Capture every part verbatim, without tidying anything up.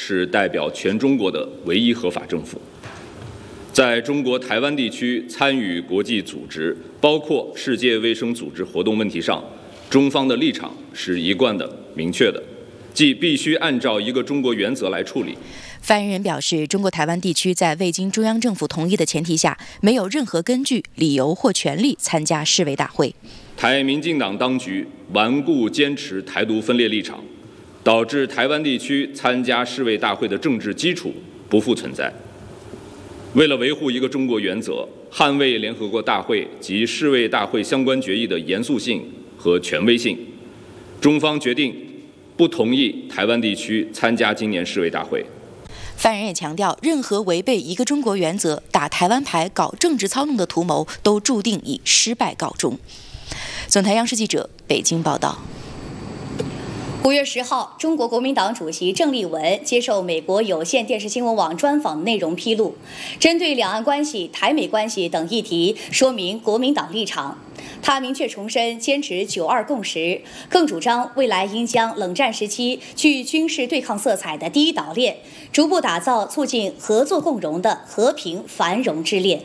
是代表全中国的唯一合法政府。在中国台湾地区参与国际组织，包括世界卫生组织活动问题上，中方的立场是一贯的、明确的，即必须按照一个中国原则来处理。 发言人表示，中国台湾地区在未经中央政府同意的前提下，没有任何根据、理由或权利参加世卫大会。 台民进党当局顽固坚持台独分裂立场，导致台湾地区参加世卫大会的政治基础不复存在。为了维护一个中国原则，捍卫联合国大会及世卫大会相关决议的严肃性和权威性，中方决定不同意台湾地区参加今年世卫大会。 发言人也强调，任何违背一个中国原则、打台湾牌、搞政治操弄的图谋，都注定以失败告终。总台央视记者北京报道。 五月十号，中国国民党主席郑丽文接受美国有线电视新闻网专访内容披露，针对两岸关系、台美关系等议题，说明国民党立场。他明确重申坚持九二共识，更主张未来应将冷战时期具军事对抗色彩的第一岛链，逐步打造促进合作共荣的和平繁荣之链。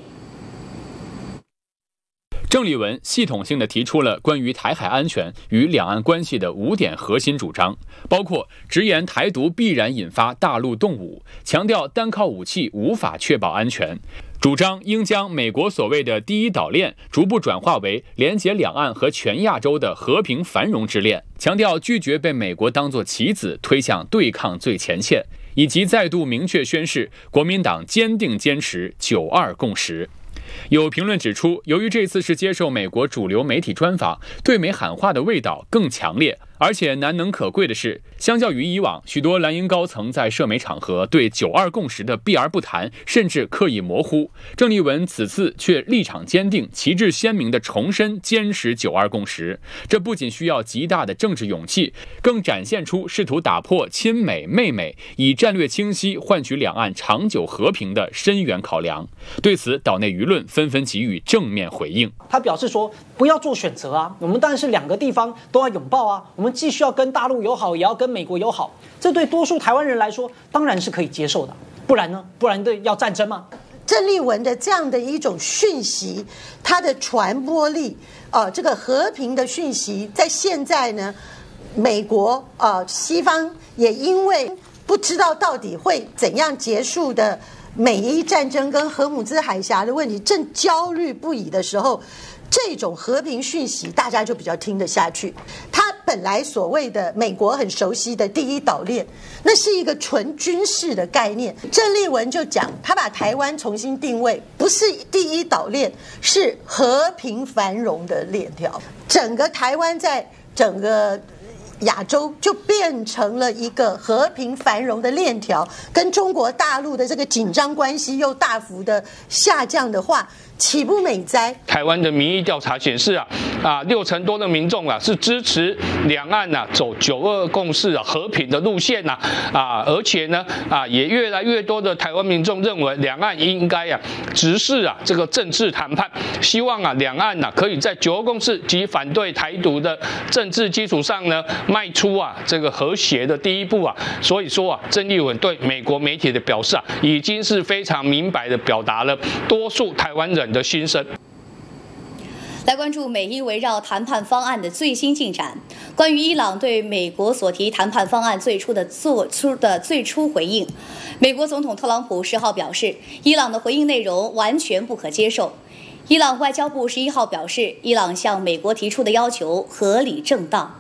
郑丽文系统性地提出了关于台海安全与两岸关系的五点核心主张，包括直言台独必然引发大陆动武，强调单靠武器无法确保安全，主张应将美国所谓的第一岛链逐步转化为连结两岸和全亚洲的和平繁荣之链，强调拒绝被美国当作棋子推向对抗最前线，以及再度明确宣示国民党坚定坚持九二共识。有评论指出，由于这次是接受美国主流媒体专访，对美喊话的味道更强烈，而且难能可贵的是，相较于以往许多蓝营高层在涉美场合对九二共识的避而不谈，甚至刻意模糊，郑丽文此次却立场坚定、旗帜鲜明地重申坚持九二共识。这不仅需要极大的政治勇气，更展现出试图打破亲美媚美，以战略清晰换取两岸长久和平的深远考量。对此，岛内舆论纷纷给予正面回应。 他表示说，不要做选择啊，我们当然是两个地方都要拥抱啊，我们既需要跟大陆友好，也要跟美国友好，这对多数台湾人来说当然是可以接受的。不然呢？不然对要战争吗？ 郑丽文的这样的一种讯息，它的传播力，呃，这个和平的讯息，在现在呢，美国呃西方也因为不知道到底会怎样结束的美伊战争跟荷姆兹海峡的问题，正焦虑不已的时候，这种和平讯息大家就比较听得下去。他本来所谓的美国很熟悉的第一岛链，那是一个纯军事的概念。郑丽文就讲，他把台湾重新定位，不是第一岛链，是和平繁荣的链条。整个台湾在整个亚洲就变成了一个和平繁荣的链条，跟中国大陆的这个紧张关系又大幅的下降的话，岂不美哉？ 台湾的民意调查显示啊，啊六成多的民众啊是支持两岸呐、啊、走九二共识啊和平的路线呐 啊, 啊，而且呢啊也越来越多的台湾民众认为两岸应该啊直视啊这个政治谈判，希望啊两岸呐、啊、可以在九二共识及反对台独的政治基础上呢迈出啊这个和谐的第一步啊。所以说啊，郑丽文对美国媒体的表示啊，已经是非常明白的表达了多数台湾人的心声。 来关注美伊围绕谈判方案的最新进展。关于伊朗对美国所提谈判方案最初的做出的最初回应，美国总统特朗普十号表示，伊朗的回应内容完全不可接受。伊朗外交部十一号表示，伊朗向美国提出的要求合理正当。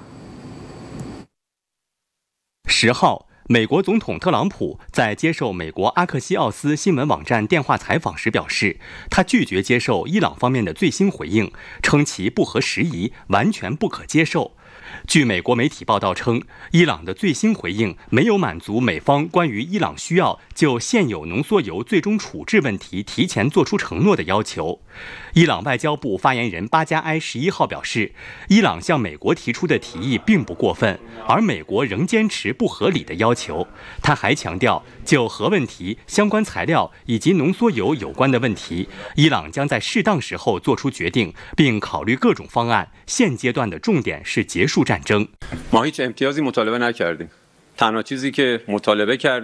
十号，美国总统特朗普在接受美国阿克西奥斯新闻网站电话采访时表示，他拒绝接受伊朗方面的最新回应，称其不合时宜，完全不可接受。据美国媒体报道称，伊朗的最新回应没有满足美方关于伊朗需要就现有浓缩铀最终处置问题提前做出承诺的要求。伊朗外交部发言人巴加埃十一号表示，伊朗向美国提出的提议并不过分，而美国仍坚持不合理的要求。他还强调，就核问题、相关材料以及浓缩铀有关的问题，伊朗将在适当时候做出决定，并考虑各种方案。现阶段的重点是结束战争。 ما هیچ امتیازی مطالبه نکردیم. تنها چیزی که مطالبه کرد